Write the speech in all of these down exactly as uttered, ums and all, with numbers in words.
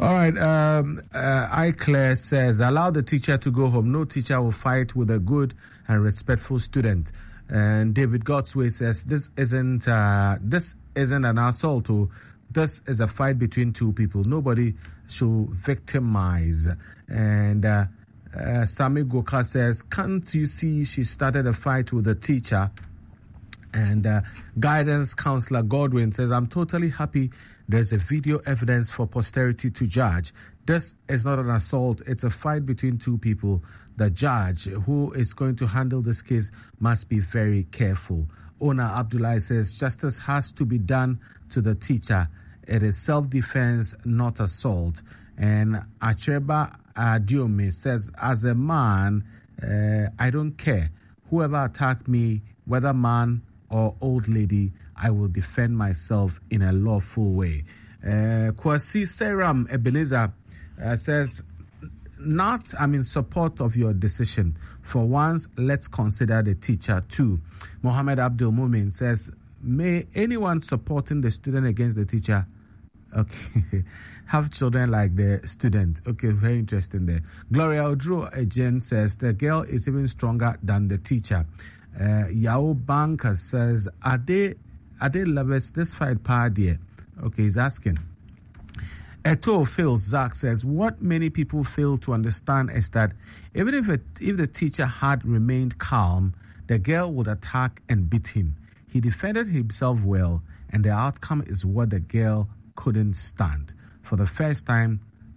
All right. Um, uh, I Claire says, allow the teacher to go home. No teacher will fight with a good and respectful student. And David Godsway says, this isn't uh, this isn't an assault. Or this is a fight between two people. Nobody should victimize. And uh, uh, Sami Goka says, can't you see she started a fight with the teacher? And uh, guidance counselor Godwin says, I'm totally happy there's a video evidence for posterity to judge. This is not an assault. It's a fight between two people. The judge who is going to handle this case must be very careful. Ona Abdullah says, justice has to be done to the teacher. It is self-defense, not assault. And Acheba Adiome says, as a man, uh, I don't care. Whoever attacked me, whether man or old lady, I will defend myself in a lawful way. Uh, Kwasi Seram Ebenezer uh, says, not, I'm in support of your decision. For once, let's consider the teacher too. Mohammed Abdul Mumin says, may anyone supporting the student against the teacher, okay, have children like the student. Okay, very interesting there. Gloria Odro Ejen says, the girl is even stronger than the teacher. Uh, Yao Banker says, are they are they lovers? This fight party. Okay, he's asking. Eto Phil Zach says, what many people fail to understand is that even if it, if the teacher had remained calm, the girl would attack and beat him. He defended himself well, and the outcome is what the girl couldn't stand. For the first time,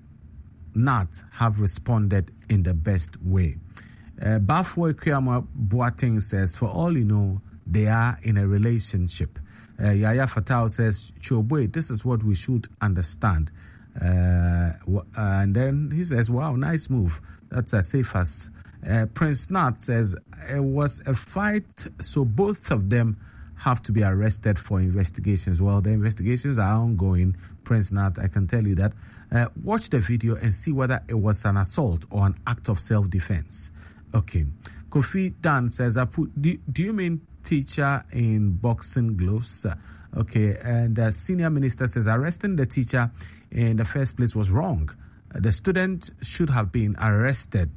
not have responded in the best way. Uh, Bafwe Kuyama Boateng says, for all you know, they are in a relationship. Uh, Yaya Fatao says, Chobwe, this is what we should understand. Uh, and then he says, wow, nice move. That's as safe as. Uh, Prince Nat says, it was a fight, so both of them have to be arrested for investigations. Well, the investigations are ongoing, Prince Nat, I can tell you that. Uh, watch the video and see whether it was an assault or an act of self-defense. Okay. Kofi Dan says, do, do you mean teacher in boxing gloves? Uh, okay. And uh, senior minister says, arresting the teacher in the first place was wrong. Uh, the student should have been arrested.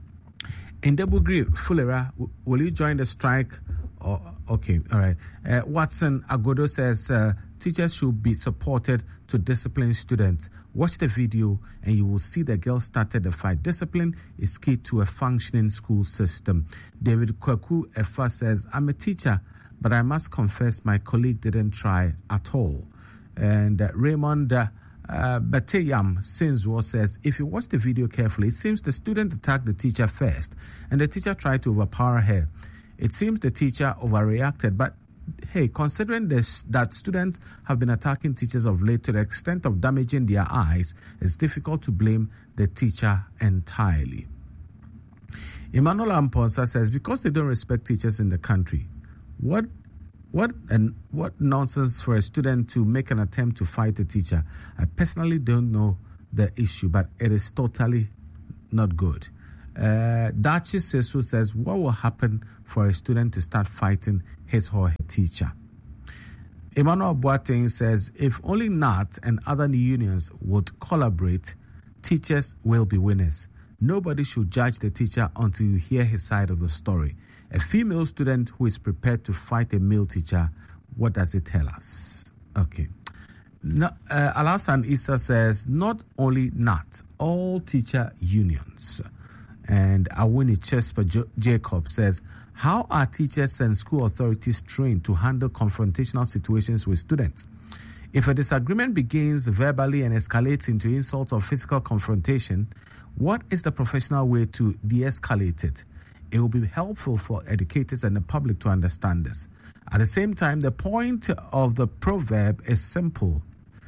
In Debugri Fulera, w- will you join the strike? Oh, okay. All right. Uh, Watson Agodo says, uh, teachers should be supported to discipline students. Watch the video and you will see the girl started the fight. Discipline is key to a functioning school system. David Kwaku Efa says, I'm a teacher, but I must confess my colleague didn't try at all. And uh, Raymond uh, uh, Bateyam Sinzwo says, if you watch the video carefully, it seems the student attacked the teacher first and the teacher tried to overpower her. It seems the teacher overreacted, but hey, considering this, that students have been attacking teachers of late to the extent of damaging their eyes, it's difficult to blame the teacher entirely. Emmanuel Amponsa says, because they don't respect teachers in the country, what what and what nonsense for a student to make an attempt to fight a teacher. I personally don't know the issue, but it is totally not good. Uh, Dachi Sesu says, what will happen for a student to start fighting his or her teacher? Emmanuel Boateng says, if only N A T and other unions would collaborate, teachers will be winners. Nobody should judge the teacher until you hear his side of the story. A female student who is prepared to fight a male teacher, what does it tell us? Okay. No, uh, Alasan Issa says, not only N A T, all teacher unions. And Awini Chesper J- Jacob says, how are teachers and school authorities trained to handle confrontational situations with students? If a disagreement begins verbally and escalates into insult or physical confrontation, what is the professional way to de-escalate it? It will be helpful for educators and the public to understand this. At the same time, the point of the proverb is simple.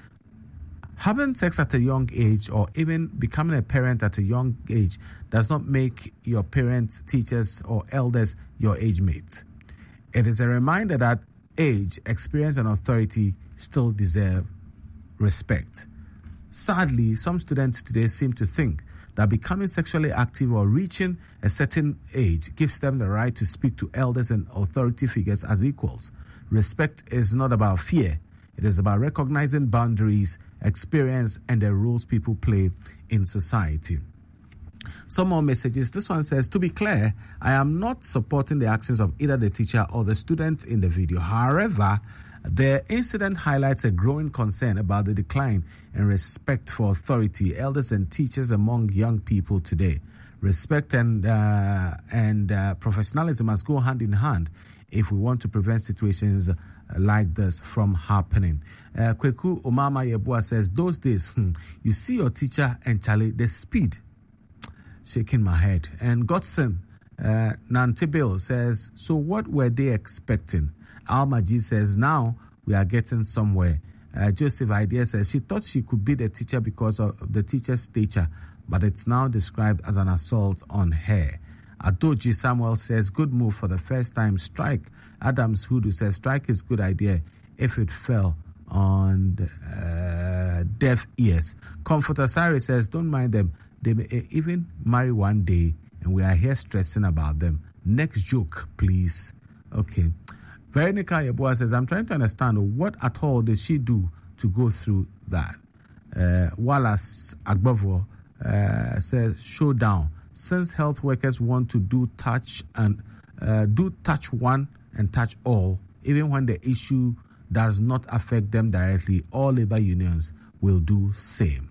Having sex at a young age or even becoming a parent at a young age does not make your parents, teachers, or elders your age mates. It is a reminder that age, experience, and authority still deserve respect. Sadly, some students today seem to think that becoming sexually active or reaching a certain age gives them the right to speak to elders and authority figures as equals. Respect is not about fear. It It is about recognizing boundaries, experience, and the roles people play in society. Some more messages. This one says, to be clear, I am not supporting the actions of either the teacher or the student in the video. However, the incident highlights a growing concern about the decline in respect for authority, elders, and teachers among young people today. Respect and uh, and uh, professionalism must go hand in hand if we want to prevent situations like this from happening. Uh, Kweku Omama Yebua says, those days, hmm, you see your teacher and Charlie, the speed. Shaking my head. And Godson uh, Nantibil says, so what were they expecting? Almaji says, now we are getting somewhere. Uh, Joseph Idea says, she thought she could be the teacher because of the teacher's stature, but it's now described as an assault on her. Adoji Samuel says, good move for the first time. Strike. Adams Hudu says, strike is good idea if it fell on uh, deaf ears. Comforter Sari says, don't mind them. They may even marry one day, and we are here stressing about them. Next joke, please. Okay. Veronica Yeboah says, I'm trying to understand what at all did she do to go through that. Uh, Wallace Agbovo uh, says, showdown. Since health workers want to do touch and uh, do touch one and touch all, even when the issue does not affect them directly, all labor unions will do same.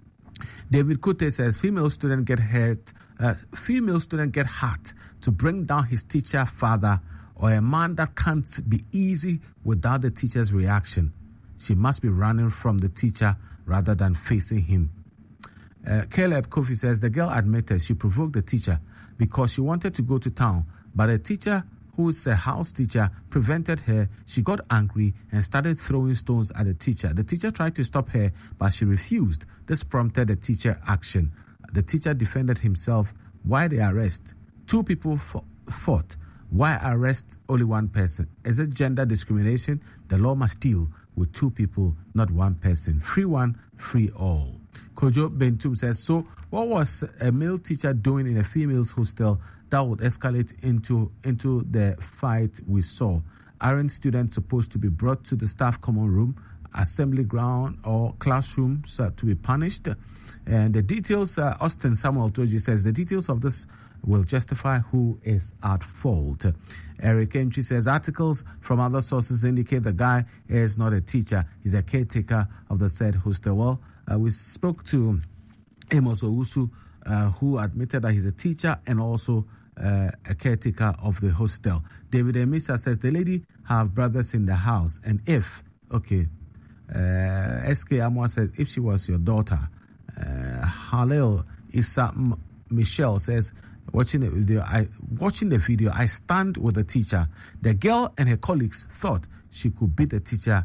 David Kute says, female student get hurt, uh, female student get hurt to bring down his teacher father, or a man that can't be easy without the teacher's reaction. She must be running from the teacher rather than facing him. Uh, Caleb Kofi says, the girl admitted she provoked the teacher because she wanted to go to town, but the teacher, who is a house teacher, prevented her. She got angry and started throwing stones at the teacher. The teacher tried to stop her, but she refused. This prompted the teacher action. The teacher defended himself. Why the arrest? Two people f- fought. Why arrest only one person? Is it gender discrimination? The law must deal with two people, not one person. Free one, free all. Kojo Bentum says, so what was a male teacher doing in a female's hostel that would escalate into, into the fight we saw? Aren't students supposed to be brought to the staff common room, assembly ground, or classrooms uh, to be punished? And the details, uh, Austin Samuel Toji says, the details of this will justify who is at fault. Eric Entry says, articles from other sources indicate the guy is not a teacher. He's a caretaker of the said hostel. Well, uh, we spoke to Amos Owusu, uh, who admitted that he's a teacher and also uh, a caretaker of the hostel. David Emisa says, the lady have brothers in the house. And if, okay, uh, S K Amwa says, if she was your daughter, uh, Halil Issa M- Michelle says, Watching the video, I watching the video, I stand with the teacher. The girl and her colleagues thought she could beat the teacher.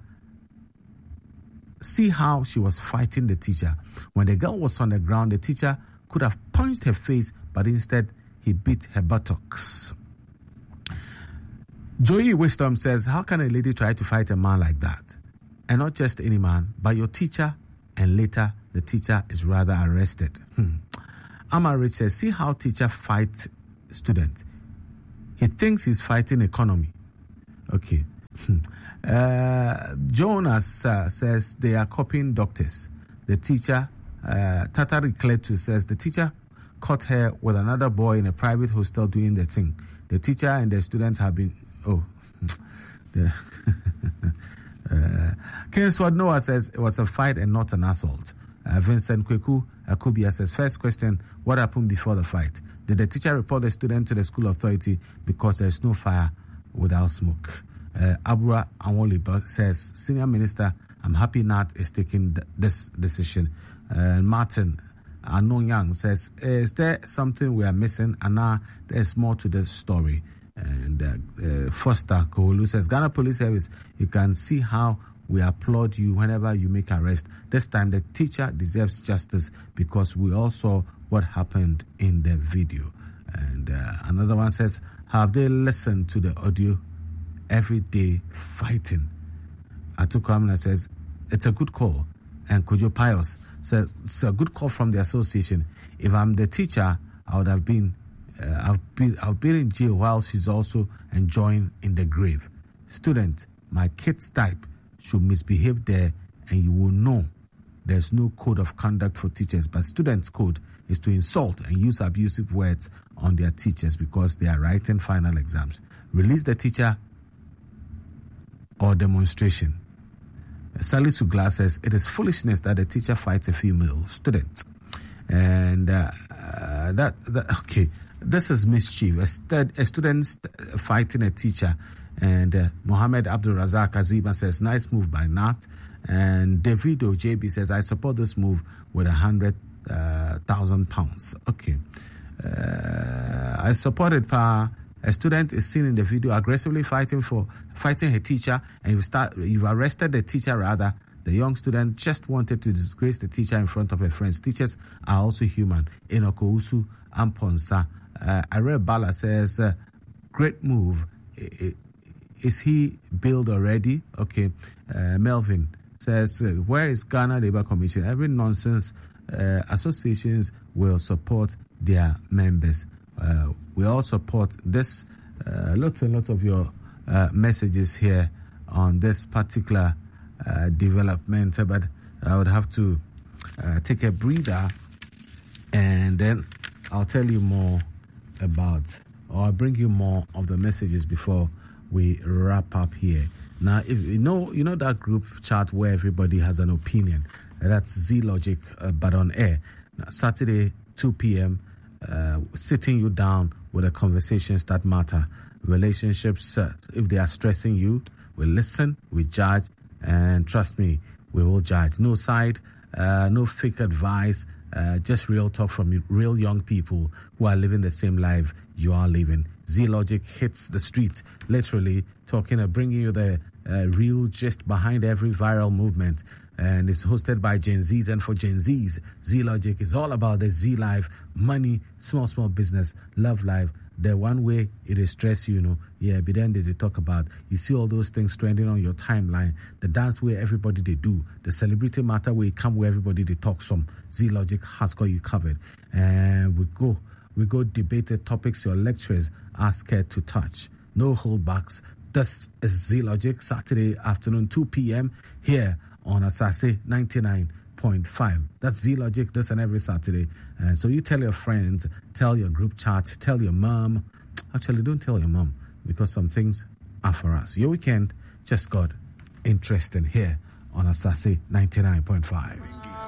See how she was fighting the teacher. When the girl was on the ground, the teacher could have punched her face, but instead he beat her buttocks. Joey Wisdom says, how can a lady try to fight a man like that? And not just any man, but your teacher, and later the teacher is rather arrested. Hmm. Amar Rich says, see how teacher fight student. He thinks he's fighting economy. Okay. uh, Jonas uh, says they are copying doctors. The teacher, uh, Tatari Kletu says, the teacher caught her with another boy in a private hostel doing the thing. The teacher and the students have been, oh. the uh, Kingsford Noah says it was a fight and not an assault. Uh, Vincent Kweku Akubia says, first question, what happened before the fight? Did the teacher report the student to the school authority because there is no fire without smoke? Uh, Abura Anwoliba says, Senior Minister, I'm happy Nat is taking th- this decision. Uh, Martin Anonyang says, is there something we are missing? And now there's more to this story. And uh, uh, Foster Koholu says, Ghana Police Service, you can see how we applaud you whenever you make arrest. This time the teacher deserves justice because we all saw what happened in the video. And uh, another one says, have they listened to the audio? Every day fighting. Atukamina says, it's a good call. And Kojo Pius says, it's a good call from the association. If I'm the teacher, I would have been, uh, I've been, I've been in jail while she's also enjoying in the grave. Student, my kid's type should misbehave there, and you will know there's no code of conduct for teachers, but students' code is to insult and use abusive words on their teachers because they are writing final exams. Release the teacher or demonstration. Sally Sugla says, it is foolishness that a teacher fights a female student. And uh, uh, that, that, okay, this is mischief. A, stud, a student st- fighting a teacher. And uh, Mohammed Abdul Razak Azima says, nice move by Nat. And Davido J B says, I support this move with a hundred uh, thousand pounds. Okay. Uh, I supported Pa. A student is seen in the video aggressively fighting for fighting her teacher, and you start you've arrested the teacher rather. The young student just wanted to disgrace the teacher in front of her friends. Teachers are also human. Inoko Usu Amponsa. Uh, Are Bala says, uh, great move. Is he billed already? Okay. Uh, Melvin says, uh, where is Ghana Labour Commission? Every nonsense uh, associations will support their members. Uh, we all support this. Uh, lots and lots of your uh, messages here on this particular uh, development, but I would have to uh, take a breather, and then I'll tell you more about, or I'll bring you more of the messages before we wrap up here. Now, if you know, you know that group chat where everybody has an opinion. That's Z Logic, uh, but on air. Now, Saturday, two p.m. Uh, sitting you down with the conversations that matter. Relationships, uh, if they are stressing you, we listen, we judge, and trust me, we will judge. No side, uh, no fake advice, uh, just real talk from real young people who are living the same life you are living. Z Logic hits the street, literally talking and bringing you the uh, real gist behind every viral movement. And it's hosted by Gen Zs, and for Gen Zs, Z Logic is all about the Z life, money, small, small business, love life. The one way it is stress, you know, yeah, but then they, they talk about, you see all those things trending on your timeline, the dance where everybody they do, the celebrity matter where you come where everybody they talk some. Z Logic has got you covered. And we go, we go debate the topics your lecturers are scared to touch. No holdbacks. This is Z Logic, Saturday afternoon, two p.m. here on Asase ninety-nine point five. That's Z Logic, this and every Saturday. And so you tell your friends, tell your group chat, tell your mom. Actually, don't tell your mom, because some things are for us. Your weekend just got interesting here on Asase ninety-nine point five.